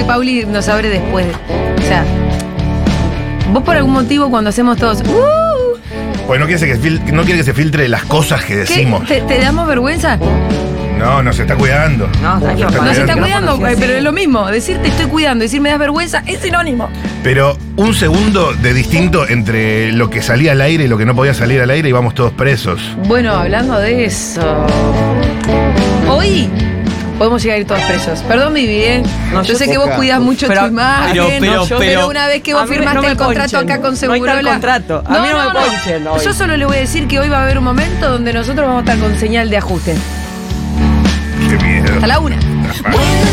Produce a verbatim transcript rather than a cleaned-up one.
Pauli nos abre después. O sea, vos por algún motivo cuando hacemos todos... Uh, Pues no quiere, que fil- no quiere que se filtre las cosas que ¿qué? decimos. ¿Te, te damos vergüenza? No, no se está cuidando. No, está Se equivocado. No se está cuidando. cuidando, eh, pero es lo mismo. Decir te estoy cuidando, decir me das vergüenza, es sinónimo. Pero un segundo de distinto entre lo que salía al aire y lo que no podía salir al aire y vamos todos presos. Bueno, hablando de eso. Hoy podemos llegar a ir todos presos. Perdón, Vivi, ¿eh? No, yo yo sé que poca. vos cuidás mucho Pero- tu imagen. pero- pero- no, yo- pero- una vez que A vos mí firmaste no me el contrato ponchen. acá con No hay tal Segurola. contrato. A mí no me ponchen hoy. Yo solo le voy a decir que hoy va a haber un momento donde nosotros vamos a estar con señal de ajuste. Qué miedo. A la una.